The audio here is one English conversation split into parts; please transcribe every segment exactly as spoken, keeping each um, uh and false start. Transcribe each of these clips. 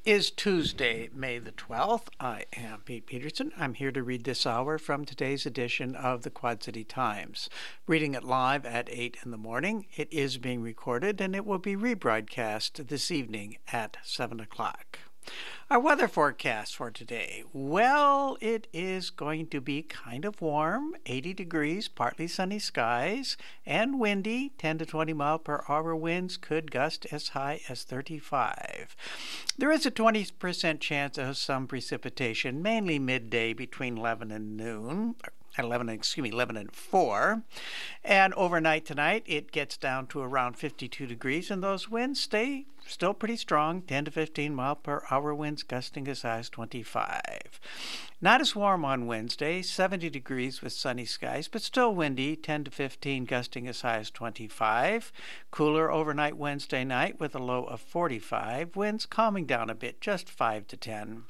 is Tuesday, May the twelfth. I am Pete Peterson. I'm here to read this hour from today's edition of the Quad City Times. Reading it live at eight in the morning. It is being recorded and it will be rebroadcast this evening at seven o'clock. Our weather forecast for today. Well, it is going to be kind of warm, eighty degrees, partly sunny skies, and windy, ten to twenty mile per hour winds could gust as high as thirty-five. There is a twenty percent chance of some precipitation, mainly midday between eleven and noon. eleven, excuse me, eleven and four. And overnight tonight, it gets down to around fifty-two degrees, and those winds stay still pretty strong, ten to fifteen mile per hour winds gusting as high as twenty-five. Not as warm on Wednesday, seventy degrees with sunny skies, but still windy, ten to fifteen gusting as high as twenty-five. Cooler overnight Wednesday night with a low of forty-five. Winds calming down a bit, just five to ten.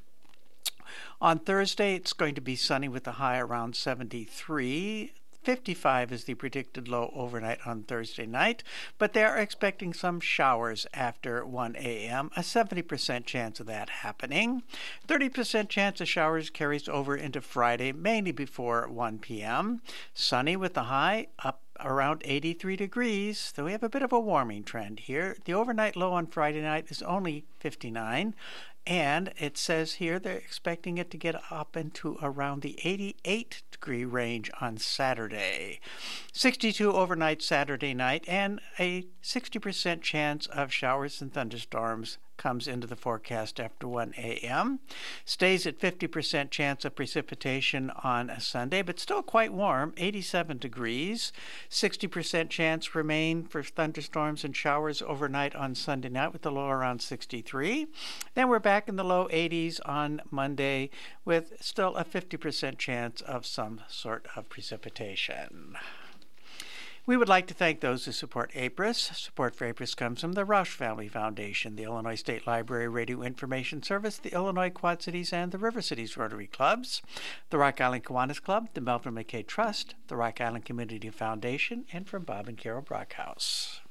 On Thursday, it's going to be sunny with a high around seventy-three. fifty-five is the predicted low overnight on Thursday night, but they are expecting some showers after one a.m., a seventy percent chance of that happening. thirty percent chance of showers carries over into Friday, mainly before one p.m. Sunny with a high up around eighty-three degrees, though we have a bit of a warming trend here. The overnight low on Friday night is only fifty-nine. And it says here they're expecting it to get up into around the eighty-eight degree range on Saturday. sixty-two overnight Saturday night, and a sixty percent chance of showers and thunderstorms comes into the forecast after one a.m. Stays at fifty percent chance of precipitation on a Sunday, but still quite warm, eighty-seven degrees. sixty percent chance remain for thunderstorms and showers overnight on Sunday night with the low around sixty-three. Then we're back in the low eighties on Monday with still a fifty percent chance of some sort of precipitation. We would like to thank those who support A P R I S. Support for A P R I S comes from the Roush Family Foundation, the Illinois State Library Radio Information Service, the Illinois Quad Cities, and the River Cities Rotary Clubs, the Rock Island Kiwanis Club, the Melvin McKay Trust, the Rock Island Community Foundation, and from Bob and Carol Brockhouse.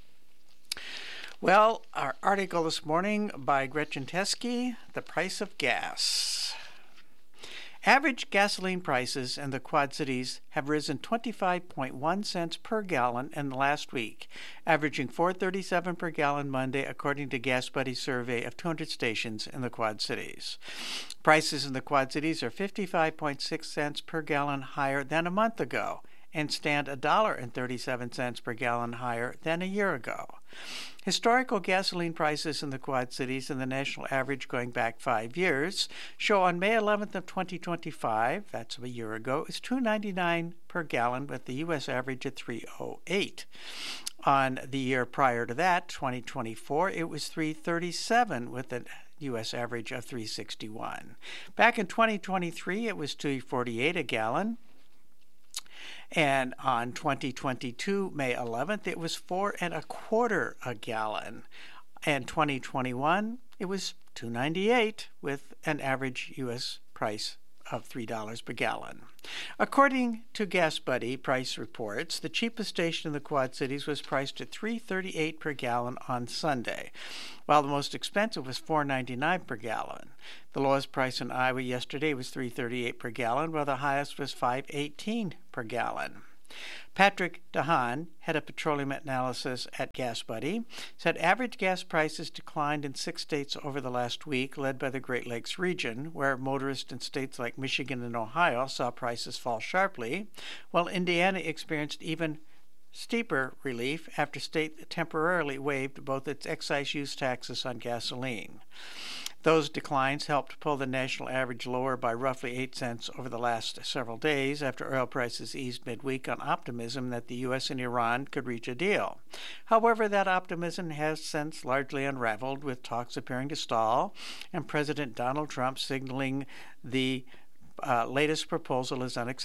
Well, our article this morning by Gretchen Teske, The Price of Gas. Average gasoline prices in the Quad Cities have risen twenty-five point one cents per gallon in the last week, averaging four dollars and thirty-seven cents per gallon Monday, according to Gas Buddy's survey of two hundred stations in the Quad Cities. Prices in the Quad Cities are fifty-five point six cents per gallon higher than a month ago, and stand one dollar and thirty-seven cents per gallon higher than a year ago. Historical gasoline prices in the Quad Cities and the national average going back five years show on May eleventh of twenty twenty-five, that's a year ago, is two dollars and ninety-nine cents per gallon with the U S average at three dollars and eight cents. On the year prior to that, twenty twenty-four, it was three dollars and thirty-seven cents with a U S average of three dollars and sixty-one cents. Back in twenty twenty-three, it was two dollars and forty-eight cents a gallon. And on twenty twenty-two, May eleventh, it was four and a quarter a gallon. And twenty twenty-one, it was two dollars and ninety-eight cents with an average U S price of three dollars per gallon. According to Gas Buddy price reports, the cheapest station in the Quad Cities was priced at three dollars and thirty-eight cents per gallon on Sunday, while the most expensive was four dollars and ninety-nine cents per gallon. The lowest price in Iowa yesterday was three dollars and thirty-eight cents per gallon, while the highest was five dollars and eighteen cents per gallon. Patrick DeHaan, head of petroleum analysis at Gas Buddy, said average gas prices declined in six states over the last week, led by the Great Lakes region, where motorists in states like Michigan and Ohio saw prices fall sharply, while Indiana experienced even steeper relief after state temporarily waived both its excise use taxes on gasoline. Those declines helped pull the national average lower by roughly eight cents over the last several days after oil prices eased midweek on optimism that the U S and Iran could reach a deal. However, that optimism has since largely unraveled, with talks appearing to stall and President Donald Trump signaling the uh, latest proposal is unacceptable.